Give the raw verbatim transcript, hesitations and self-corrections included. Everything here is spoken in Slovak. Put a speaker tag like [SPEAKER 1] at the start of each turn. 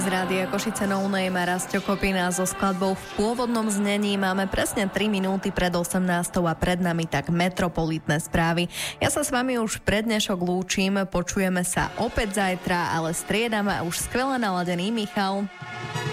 [SPEAKER 1] Rádia Košice No Name a Rasťo Kopina so skladbou v pôvodnom znení. Máme presne tri minúty pred osemnástou a pred nami tak metropolitné správy. Ja sa s vami už pred dnešok lúčim, počujeme sa opäť zajtra, ale striedame už skvele naladený Michal.